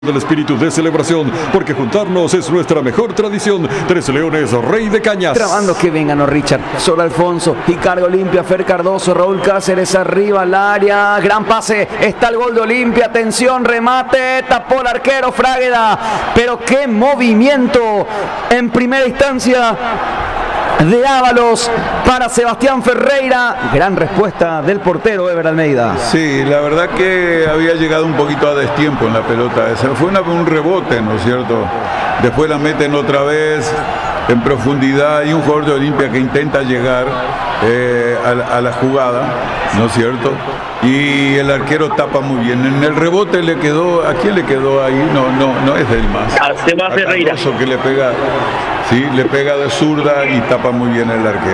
Del espíritu de celebración, porque juntarnos es nuestra mejor tradición. Tres Leones, Rey de Cañas. Trabando que vengan, no Richard. Solo Alfonso y carga Olimpia. Fer Cardoso, Raúl Cáceres arriba al área. Gran pase. Está el gol de Olimpia. Atención, remate. Tapó el arquero Frágueda. Pero qué movimiento en primera instancia de Ábalos para Sebastián Ferreira. Gran respuesta del portero Ever Almeida. Sí, la verdad que había llegado un poquito a destiempo en la pelota. Fue un rebote, ¿no es cierto? Después la meten otra vez en profundidad y un jugador de Olimpia que intenta llegar a la jugada, ¿no es cierto? Y el arquero tapa muy bien. En el rebote le quedó, ¿a quién le quedó ahí? No es del más. A Seba Ferreira. Que le pega, sí, le pega de zurda y tapa muy bien el arquero.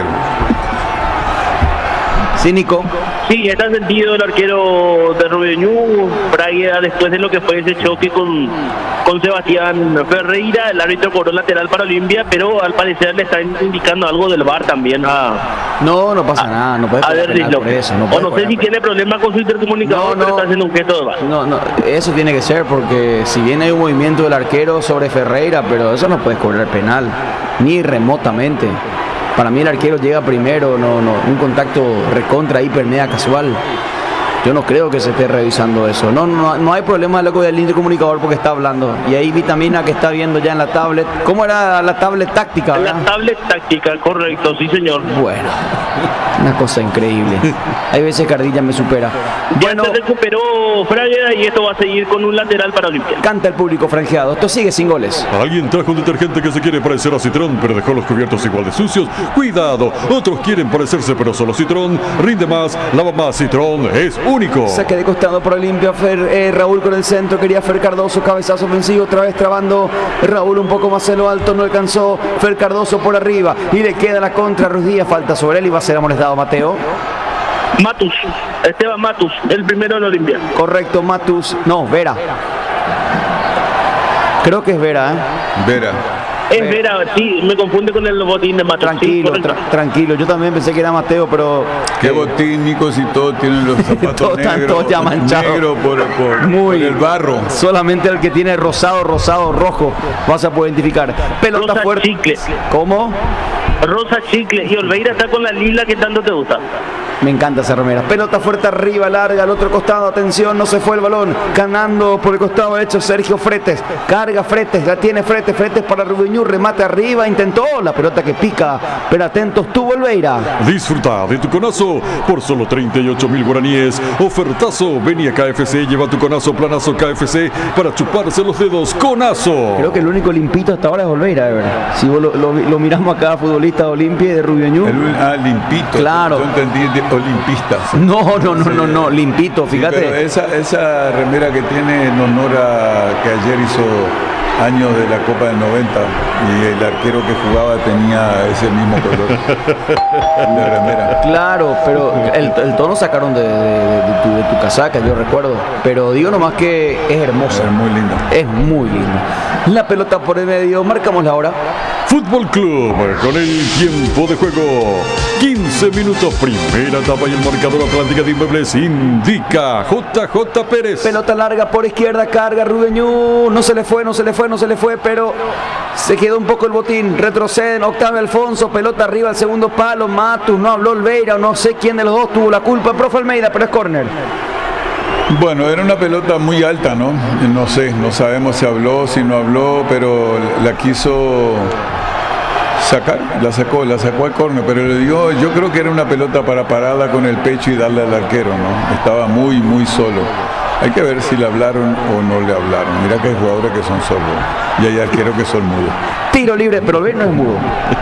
Sí, Nico. Sí, está sentido el arquero de Rubeñú, Braga, después de lo que fue ese choque con Sebastián Ferreira. El árbitro cobró lateral para Olimpia, pero al parecer le está indicando algo del VAR también No pasa nada, no puede penal por eso. No sé si tiene problemas con su intercomunicador, pero está haciendo un gesto de VAR. No, eso tiene que ser, porque si bien hay un movimiento del arquero sobre Ferreira, pero eso no puedes cobrar penal, ni remotamente. Para mí el arquero llega primero, un contacto recontra, hiper, mega casual. Yo no creo que se esté revisando eso. No hay problema loco del intercomunicador porque está hablando. Y ahí Vitamina que está viendo ya en la tablet. ¿Cómo era la tablet táctica? La tablet táctica, correcto, sí señor. Bueno, una cosa increíble. Hay veces que Ardilla me supera. Bueno, ya se recuperó Fragueda y esto va a seguir con un lateral para Olimpia. Canta el público franjeado. Esto sigue sin goles. Alguien trajo un detergente que se quiere parecer a Citrón, pero dejó los cubiertos igual de sucios. Cuidado, otros quieren parecerse, pero solo Citrón rinde más, lava más. Citrón es único. Saque de costado por Olimpia. Raúl con el centro. Quería Fer Cardoso. Cabezazo ofensivo. Otra vez trabando. Raúl un poco más en lo alto. No alcanzó. Fer Cardoso por arriba. Y le queda la contra. Ruiz Díaz. Falta sobre él y va a ser amonestado Mateo. Matus. Esteban Matus. El primero en Olimpia. Correcto, Matus. No, Vera. Creo que es Vera, Vera. Es Vera, sí, me confunde con el botín de Matus. Tranquilo, sí, tranquilo. Yo también pensé que era Mateo, pero... ¿Qué botín, Nico, si todos tienen los zapatos negros? Ya manchados. Negro por el barro. Solamente el que tiene rosado, rojo, vas a poder identificar. Pelota Rosa fuerte. Chicle. ¿Cómo? Rosa Chicle. Y Olveira está con la lila que tanto te gusta. Me encanta esa remera. Pelota fuerte arriba, larga, al otro costado. Atención, no se fue el balón. Ganando por el costado derecho Sergio Fretes. Carga Fretes, la tiene Fretes. Fretes para Rubeñú, remate arriba. Intentó la pelota que pica, pero atento estuvo Olveira. Disfruta de tu conazo por solo 38.000 guaraníes. Ofertazo. Vení a KFC, lleva tu conazo planazo KFC para chuparse los dedos. Conazo. Creo que el único limpito hasta ahora es Olveira, de verdad. Si vos lo miramos acá, futbolista de Olimpia y de Rubeñú. Limpito. Claro. Yo entendí olimpistas. No, limpito, fíjate. Sí, pero esa remera que tiene en honor a que ayer hizo años de la Copa del 90 y el arquero que jugaba tenía ese mismo color de remera. Claro, pero el tono sacaron de tu casaca, yo recuerdo. Pero digo nomás que es hermosa. Es muy linda. Es muy linda. La pelota por el medio, marcamos la hora. Fútbol Club con el tiempo de juego. 15 minutos, primera etapa y el marcador Atlántica de Inmuebles indica JJ Pérez. Pelota larga por izquierda, carga Rubeñú. No se le fue, pero se quedó un poco el botín. Retroceden, Octavio Alfonso, pelota arriba al segundo palo. Matus, no habló Olveira, no sé quién de los dos tuvo la culpa. Profe Almeida, pero es córner. Bueno, era una pelota muy alta, ¿no? No sé, no sabemos si habló, si no habló, pero la quiso sacar, la sacó al córner, pero le dio, yo creo que era una pelota para parada con el pecho y darle al arquero, ¿no? Estaba muy solo. Hay que ver si le hablaron o no le hablaron. Mira que hay jugadores que son sordos y hay arqueros que son mudos. Tiro libre, pero Olveira no es mudo.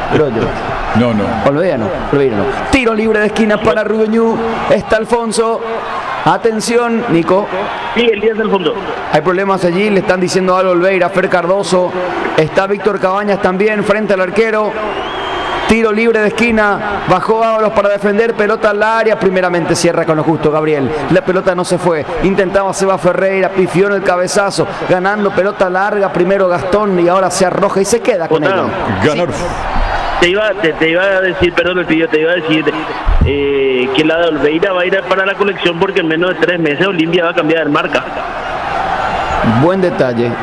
Olveira no. Tiro libre de esquina para Rubeñú. Está Alfonso. Atención, Nico. Sí, el 10 del fondo. Hay problemas allí, le están diciendo algo a Olveira, Fer Cardoso. Está Víctor Cabañas también frente al arquero. Tiro libre de esquina, bajó Ábalos para defender, pelota al área, primeramente cierra con lo justo Gabriel, la pelota no se fue, intentaba Seba Ferreira, pifió en el cabezazo, ganando pelota larga, primero Gastón y ahora se arroja y se queda con ella. Ganar. Te iba a decir, perdón el pillo, te iba a decir que la de Olveira va a ir para la colección porque en menos de 3 meses Olimpia va a cambiar de marca. Buen detalle.